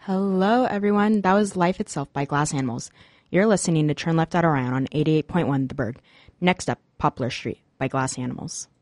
Hello, everyone. That was Life Itself by Glass Animals. You're listening to Turn Left at Orion on 88.1 The Berg. Next up, Poplar Street by Glass Animals.